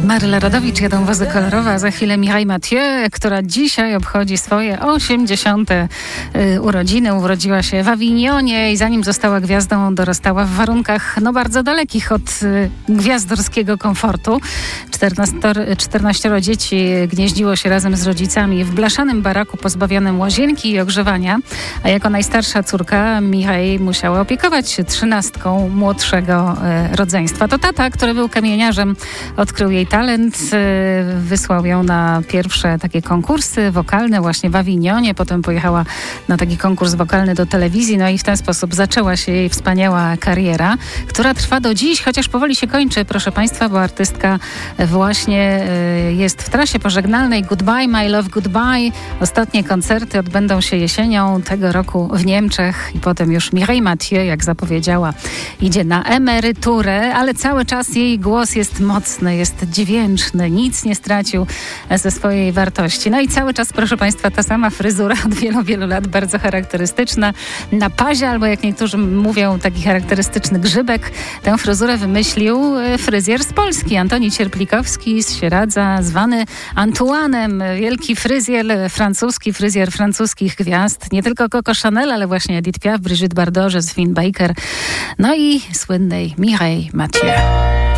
Maryla Rodowicz, Jadą wozy kolorowe, a za chwilę Mireille Mathieu, która dzisiaj obchodzi swoje 80. urodziny. Urodziła się w Awignonie i zanim została gwiazdą, dorastała w warunkach bardzo dalekich od gwiazdorskiego komfortu. 14 dzieci gnieździło się razem z rodzicami w blaszanym baraku pozbawionym łazienki i ogrzewania, a jako najstarsza córka Mireille musiała opiekować się 13 młodszego rodzeństwa. To tata, który był kamieniarzem, odkrył jej talent, wysłał ją na pierwsze takie konkursy wokalne właśnie w Awignonie, potem pojechała na taki konkurs wokalny do telewizji, no i w ten sposób zaczęła się jej wspaniała kariera, która trwa do dziś, chociaż powoli się kończy, proszę Państwa, bo artystka właśnie jest w trasie pożegnalnej. Goodbye, my love, goodbye. Ostatnie koncerty odbędą się jesienią tego roku w Niemczech i potem już Mireille Mathieu, jak zapowiedziała, idzie na emeryturę, ale cały czas jej głos jest mocny, jest dźwięczny, nic nie stracił ze swojej wartości. No i cały czas, proszę Państwa, ta sama fryzura od wielu, wielu lat, bardzo charakterystyczna. Na pazie, albo jak niektórzy mówią, taki charakterystyczny grzybek. Tę fryzurę wymyślił fryzjer z Polski, Antoni Cierplikowski z Sieradza, zwany Antoine'em. Wielki fryzjer francuskich gwiazd. Nie tylko Coco Chanel, ale właśnie Edith Piaf, Brigitte Bardot, Josephine Baker, no i słynnej Mireille Mathieu.